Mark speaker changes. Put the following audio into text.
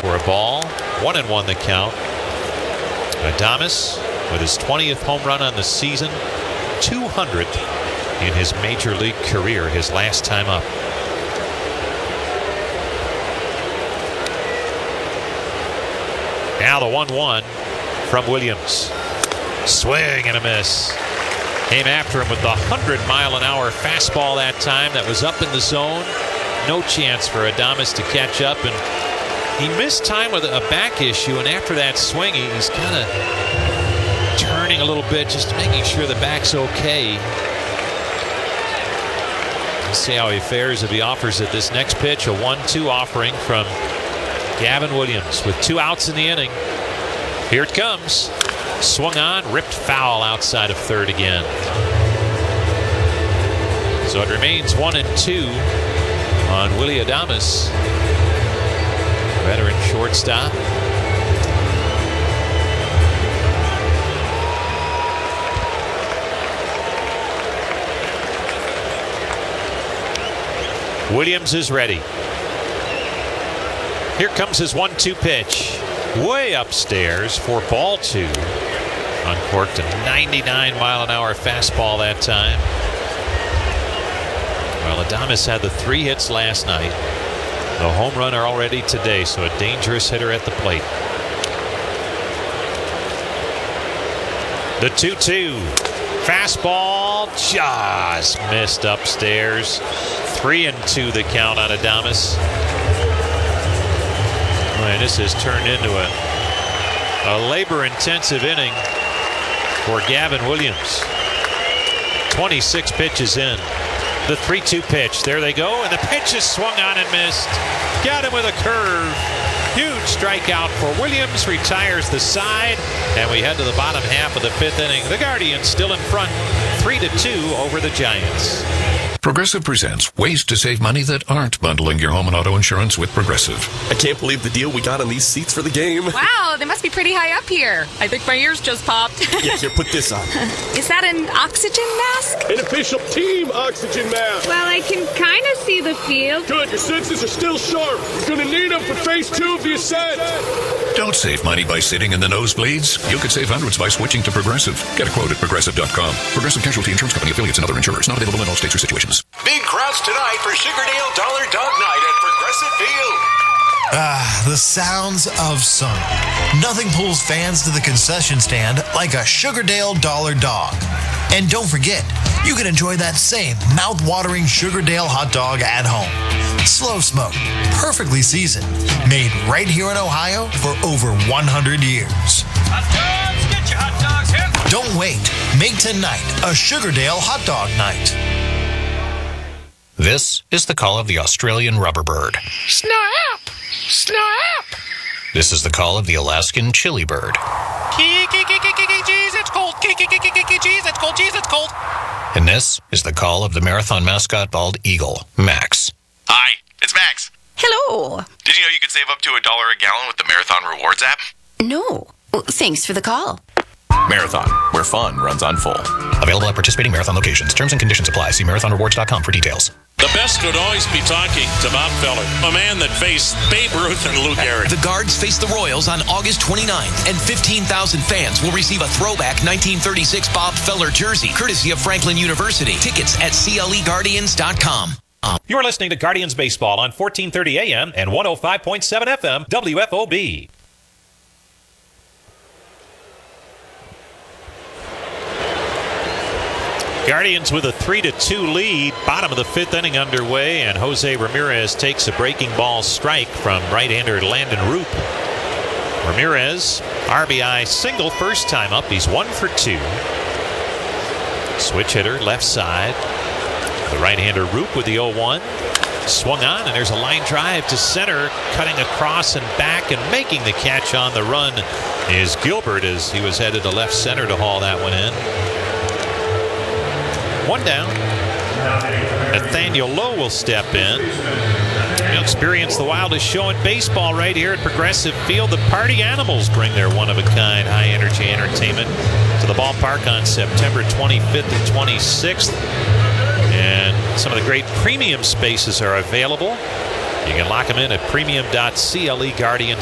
Speaker 1: for a ball. 1-1 the count. Adames with his 20th home run on the season, 200th in his major league career, his last time up. Now the 1-1 from Williams. Swing and a miss. Came after him with the 100-mile-an-hour fastball that time that was up in the zone. No chance for Adames to catch up, and he missed time with a back issue, and after that swing, he's kind of turning a little bit, just making sure the back's okay. Let's see how he fares if he offers it. This next pitch, a 1-2 offering from Gavin Williams with 2 outs in the inning. Here it comes. Swung on, ripped foul outside of third again. So it remains 1-2 on Willy Adames, veteran shortstop. Williams is ready. Here comes his 1-2 pitch. Way upstairs for ball 2. Uncorked a 99-mile-an-hour fastball that time. Well, Adames had the 3 hits last night. The home runner already today, so a dangerous hitter at the plate. The 2-2. Fastball just missed upstairs. 3-2 the count on Adames. And this has turned into a labor-intensive inning for Gavin Williams. 26 pitches in. The 3-2 pitch. There they go. And the pitch is swung on and missed. Got him with a curve. Huge strikeout for Williams. Retires the side. And we head to the bottom half of the 5th inning. The Guardians still in front. 3-2 over the Giants.
Speaker 2: Progressive presents ways to save money that aren't bundling your home and auto insurance with Progressive.
Speaker 3: I can't believe the deal we got on these seats for the game.
Speaker 4: Wow, they must be pretty high up here. I think my ears just popped.
Speaker 3: Yeah, here, put this on.
Speaker 4: Is that an oxygen mask?
Speaker 5: An official team oxygen mask.
Speaker 6: Well, I can kind of see the field.
Speaker 5: Good, your senses are still sharp. You're going to need them for phase 2 of the ascent.
Speaker 2: Don't save money by sitting in the nosebleeds. You could save hundreds by switching to Progressive. Get a quote at Progressive.com. Progressive Casualty Insurance Company, affiliates, and other insurers. Not available in all states or situations.
Speaker 7: Big crowds tonight for Sugardale Dollar Dog Night at Progressive Field.
Speaker 8: The sounds of summer. Nothing pulls fans to the concession stand like a Sugardale Dollar Dog. And don't forget, you can enjoy that same mouth-watering Sugardale hot dog at home. Slow smoked, perfectly seasoned, made right here in Ohio for over 100 years.
Speaker 9: Hot dogs, get your hot dogs here.
Speaker 8: Don't wait. Make tonight a Sugardale hot dog night.
Speaker 10: This is the call of the Australian rubber bird.
Speaker 9: Snap! Snap!
Speaker 10: This is the call of the Alaskan chili bird.
Speaker 9: Jeez, it's cold. Jeez, it's cold. Jeez, it's cold.
Speaker 10: And this is the call of the marathon mascot bald eagle, Max.
Speaker 11: Hi, it's Max.
Speaker 12: Hello.
Speaker 11: Did you know you can save up to $1 a gallon with the Marathon Rewards app?
Speaker 12: No. Well, thanks for the call.
Speaker 3: Marathon, where fun runs on full.
Speaker 10: Available at participating marathon locations. Terms and conditions apply. See marathonrewards.com for details.
Speaker 13: The best would always be talking to Bob Feller, a man that faced Babe Ruth and Lou Gehrig.
Speaker 14: The Guards face the Royals on August 29th, and 15,000 fans will receive a throwback 1936 Bob Feller jersey, courtesy of Franklin University. Tickets at CLEGuardians.com.
Speaker 1: You're listening to Guardians Baseball on 1430 AM and 105.7 FM WFOB. Guardians with a 3-2 lead, bottom of the 5th inning underway, and Jose Ramirez takes a breaking ball strike from right-hander Landon Roop. Ramirez, RBI single, first time up. He's 1 for 2. Switch hitter, left side. The right-hander Roop with the 0-1. Swung on, and there's a line drive to center, cutting across and back, and making the catch on the run is Gilbert, as he was headed to left center to haul that one in. 1 down. Nathaniel Lowe will step in. You'll experience the wildest show in baseball right here at Progressive Field. The Party Animals bring their one-of-a-kind high-energy entertainment to the ballpark on September 25th and 26th. And some of the great premium spaces are available. You can lock them in at premium.cleguardians.com.